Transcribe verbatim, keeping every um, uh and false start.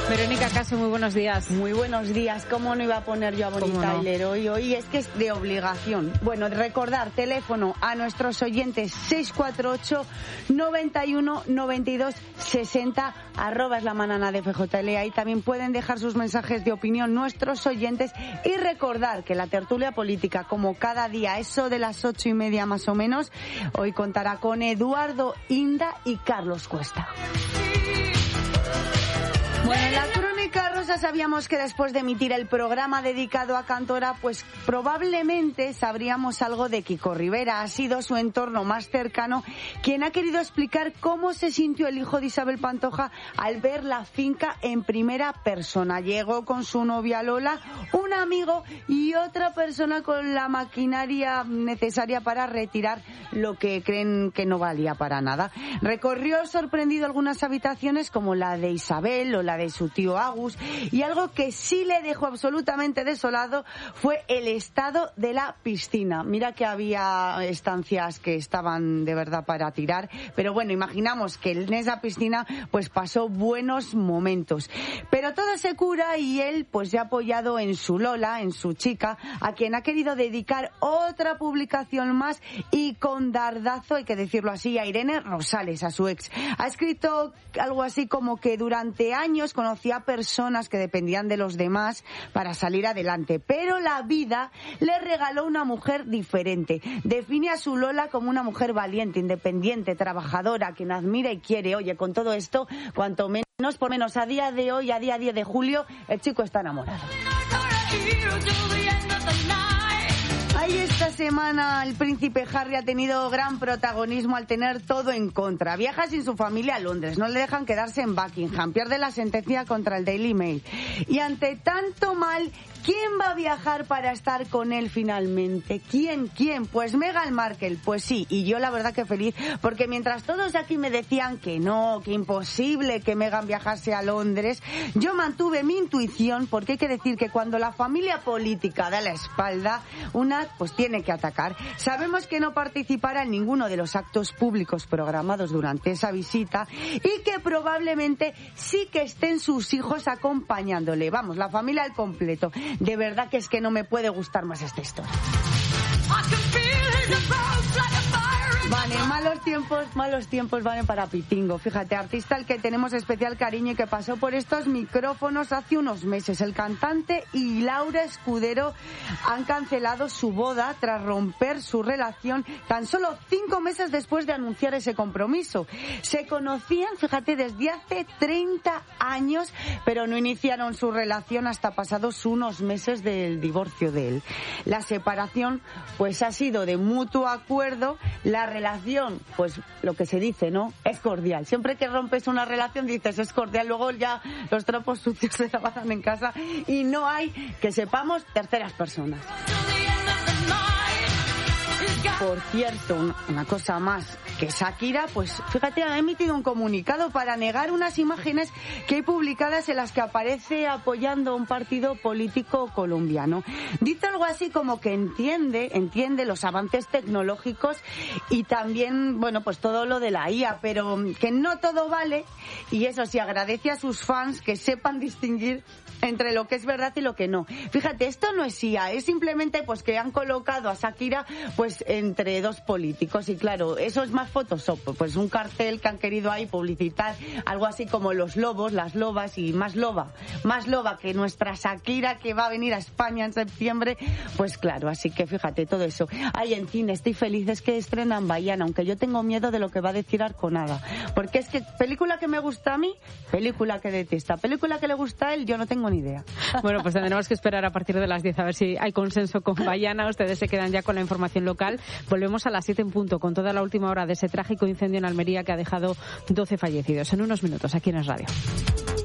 Verónica Caso, muy buenos días. Muy buenos días. ¿Cómo no iba a poner yo a Bonnie Tyler no? hoy? Hoy es que es de obligación. Bueno, recordar, teléfono a nuestros oyentes seis cuatro ocho, noventa y uno, noventa y dos, sesenta, arroba es la manana de F J L. Ahí también pueden dejar sus mensajes de opinión nuestros oyentes y recordar que la tertulia política, como cada día, eso de las ocho y media más o menos, hoy contará con Eduardo Inda y Carlos Cuesta. Bueno, en la Crónica Rosa sabíamos que después de emitir el programa dedicado a Cantora, pues probablemente sabríamos algo de Kiko Rivera. Ha sido su entorno más cercano quien ha querido explicar cómo se sintió el hijo de Isabel Pantoja al ver la finca en primera persona. Llegó con su novia Lola, un amigo y otra persona con la maquinaria necesaria para retirar lo que creen que no valía para nada. Recorrió sorprendido algunas habitaciones como la de Isabel o la de su tío Agus, y algo que sí le dejó absolutamente desolado fue el estado de la piscina. Mira que había estancias que estaban de verdad para tirar, pero bueno, imaginamos que en esa piscina pues pasó buenos momentos. Pero todo se cura y él pues ya apoyado en su Lola, en su chica, a quien ha querido dedicar otra publicación más y con dardazo, hay que decirlo así, a Irene Rosales, a su ex. Ha escrito algo así como que durante años conocía personas que dependían de los demás para salir adelante, pero la vida le regaló una mujer diferente. Define a su Lola como una mujer valiente, independiente, trabajadora, quien admira y quiere. Oye, con todo esto, cuanto menos por menos, a día de hoy, a día diez de julio, el chico está enamorado. Ahí esta semana el príncipe Harry ha tenido gran protagonismo al tener todo en contra. Viaja sin su familia a Londres, no le dejan quedarse en Buckingham, pierde la sentencia contra el Daily Mail. Y ante tanto mal, ¿quién va a viajar para estar con él finalmente? ¿Quién? ¿Quién? Pues Meghan Markle. Pues sí, y yo la verdad que feliz, porque mientras todos aquí me decían que no, que imposible que Meghan viajase a Londres, yo mantuve mi intuición, porque hay que decir que cuando la familia política da la espalda, una pues tiene que atacar. Sabemos que no participará en ninguno de los actos públicos programados durante esa visita y que probablemente sí que estén sus hijos acompañándole. Vamos, la familia al completo. De verdad que es que no me puede gustar más esta historia. Vale, malos tiempos, malos tiempos valen para Pitingo. Fíjate, artista al que tenemos especial cariño y que pasó por estos micrófonos hace unos meses. El cantante y Laura Escudero han cancelado su boda tras romper su relación tan solo cinco meses después de anunciar ese compromiso. Se conocían, fíjate, desde hace treinta años, pero no iniciaron su relación hasta pasados unos meses del divorcio de él. La separación, pues ha sido de mutuo acuerdo. La relación, pues lo que se dice, ¿no? Es cordial. Siempre que rompes una relación dices es cordial, luego ya los trapos sucios se lavan en casa y no hay, que sepamos, terceras personas. Por cierto, una cosa más, que Shakira, pues fíjate, ha emitido un comunicado para negar unas imágenes que hay publicadas en las que aparece apoyando a un partido político colombiano. Dice algo así como que entiende, entiende los avances tecnológicos y también, bueno, pues todo lo de la I A, pero que no todo vale, y eso sí, agradece a sus fans que sepan distinguir entre lo que es verdad y lo que no. Fíjate, esto no es I A, es simplemente pues que han colocado a Shakira pues entre dos políticos y claro, eso es más Photoshop, pues un cartel que han querido ahí publicitar, algo así como los lobos, las lobas y más loba, más loba que nuestra Shakira que va a venir a España en septiembre, pues claro, así que fíjate todo eso. Ay, en fin, estoy feliz, es que estrenan Baiana, aunque yo tengo miedo de lo que va a decir Arconada, porque es que película que me gusta a mí, película que detesta, película que le gusta a él, yo no tengo ni idea. Bueno, pues tendremos que esperar a partir de las diez a ver si hay consenso con Baiana. Ustedes se quedan ya con la información local. Volvemos a las siete en punto con toda la última hora de ese trágico incendio en Almería que ha dejado doce fallecidos. En unos minutos aquí en Es Radio.